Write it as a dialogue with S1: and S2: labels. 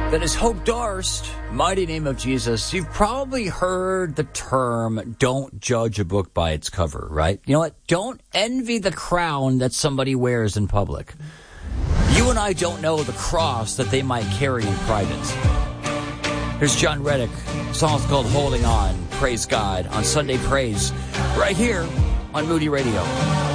S1: That is Hope Darst, Mighty Name of Jesus. You've probably heard the term, don't judge a book by its cover, right? You know what? Don't envy the crown that somebody wears in public. You and I don't know the cross that they might carry in private. Here's John Reddick. The song's called Holding On. Praise God on Sunday Praise, right here on Moody Radio.